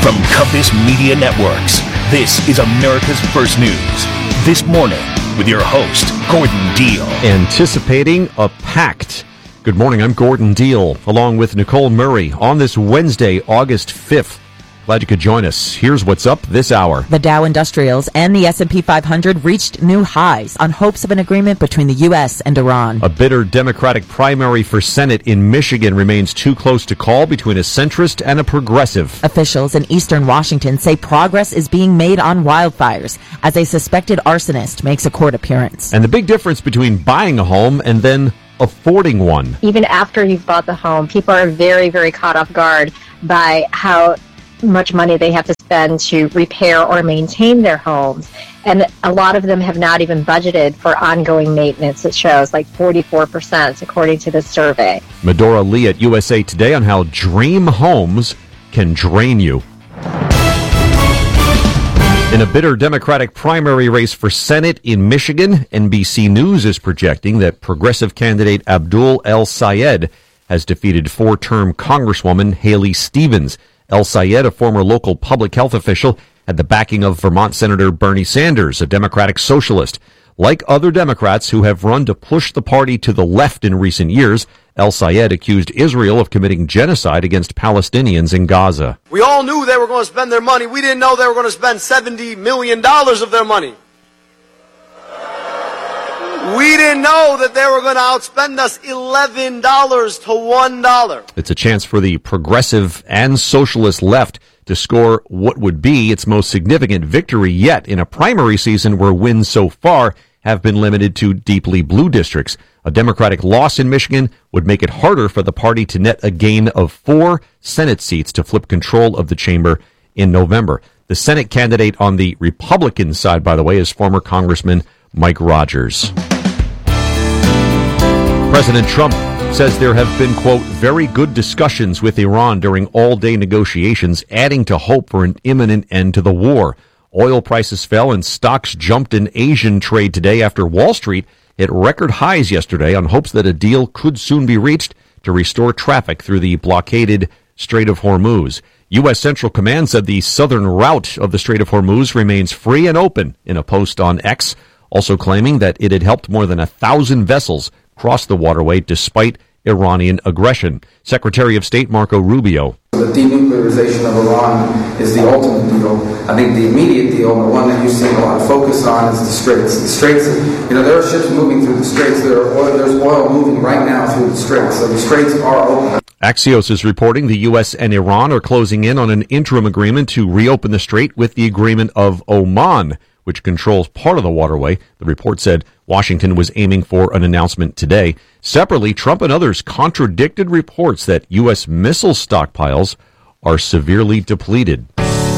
From Compass Media Networks, this is America's First News. This morning, with your host, Gordon Deal. Anticipating a pact. Good morning, I'm Gordon Deal, along with Nicole Murray, on this Wednesday, August 5th. Glad you could join us. Here's what's up this hour. The Dow Industrials and the S&P 500 reached new highs on hopes of an agreement between the U.S. and Iran. A bitter Democratic primary for Senate in Michigan remains too close to call between a centrist and a progressive. Officials in eastern Washington say progress is being made on wildfires as a suspected arsonist makes a court appearance. And the big difference between buying a home and then affording one. Even after you've bought the home, people are very, very caught off guard by how much money they have to spend to repair or maintain their homes. And a lot of them have not even budgeted for ongoing maintenance, it shows, like 44%, according to this survey. Medora Lee at USA Today on how dream homes can drain you. In a bitter Democratic primary race for Senate in Michigan, NBC News is projecting that progressive candidate Abdul El-Sayed has defeated four-term Congresswoman Haley Stevens. El-Sayed, a former local public health official, had the backing of Vermont Senator Bernie Sanders, a Democratic socialist. Like other Democrats who have run to push the party to the left in recent years, El-Sayed accused Israel of committing genocide against Palestinians in Gaza. We all knew they were going to spend their money. We didn't know they were going to spend $70 million of their money. We didn't know that they were going to outspend us $11 to $1. It's a chance for the progressive and socialist left to score what would be its most significant victory yet in a primary season where wins so far have been limited to deeply blue districts. A Democratic loss in Michigan would make it harder for the party to net a gain of 4 Senate seats to flip control of the chamber in November. The Senate candidate on the Republican side, by the way, is former Congressman Mike Rogers. President Trump says there have been, quote, very good discussions with Iran during all-day negotiations, adding to hope for an imminent end to the war. Oil prices fell and stocks jumped in Asian trade today after Wall Street hit record highs yesterday on hopes that a deal could soon be reached to restore traffic through the blockaded Strait of Hormuz. U.S. Central Command said the southern route of the Strait of Hormuz remains free and open in a post on X, also claiming that it had helped more than 1,000 vessels cross the waterway despite Iranian aggression. Secretary of State Marco Rubio. The denuclearization of Iran is the ultimate deal. I think the immediate deal, the one that you're seeing a lot of focus on, is the Straits. The Straits, there are ships moving through the Straits. There's oil moving right now through the Straits. So the Straits are open. Axios is reporting the U.S. and Iran are closing in on an interim agreement to reopen the strait with the agreement of Oman, which controls part of the waterway. The report said Washington was aiming for an announcement today. Separately, Trump and others contradicted reports that U.S. missile stockpiles are severely depleted.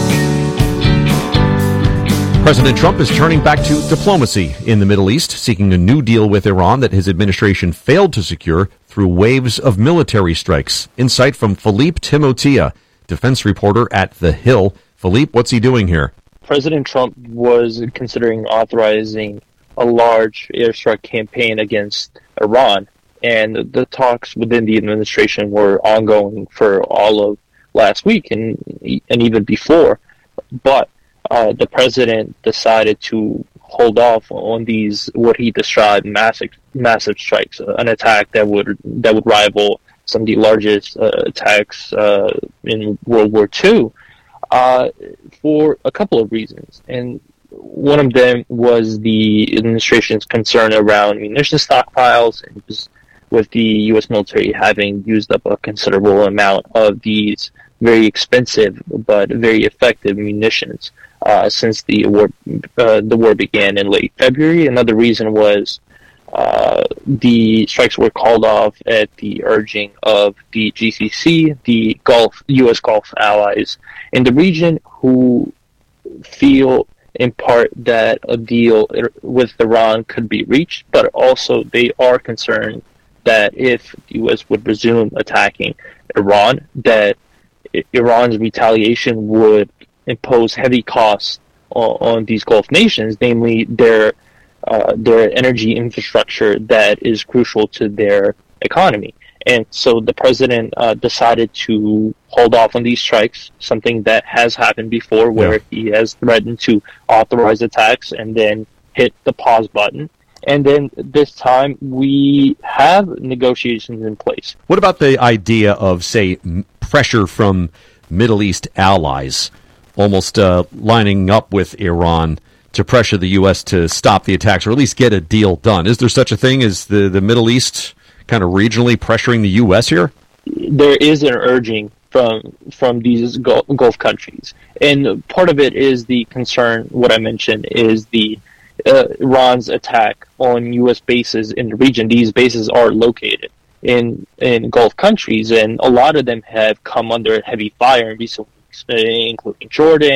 President Trump is turning back to diplomacy in the Middle East, seeking a new deal with Iran that his administration failed to secure through waves of military strikes. Insight from Philippe Timotia, defense reporter at The Hill. Philippe, what's he doing here? President Trump was considering authorizing a large airstrike campaign against Iran, and the talks within the administration were ongoing for all of last week and even before. But the president decided to hold off on these, what he described, massive strikes, an attack that would rival some of the largest attacks in World War II. For a couple of reasons. And one of them was the administration's concern around munition stockpiles, and with the U.S. military having used up a considerable amount of these very expensive but very effective munitions since the war began in late February. Another reason was the strikes were called off at the urging of the GCC, the U.S. Gulf allies in the region, who feel in part that a deal with Iran could be reached, but also they are concerned that if the U.S. would resume attacking Iran, that Iran's retaliation would impose heavy costs on these Gulf nations, namely their energy infrastructure that is crucial to their economy. And so the president decided to hold off on these strikes, something that has happened before where he has threatened to authorize attacks and then hit the pause button. And then this time we have negotiations in place. What about the idea of, say, pressure from Middle East allies, almost lining up with Iran to pressure the U.S. to stop the attacks or at least get a deal done? Is there such a thing as the Middle East kind of regionally pressuring the U.S. here? There is an urging from these Gulf countries. And part of it is the concern, what I mentioned, is the Iran's attack on U.S. bases in the region. These bases are located in Gulf countries, and a lot of them have come under heavy fire in recent weeks, including Jordan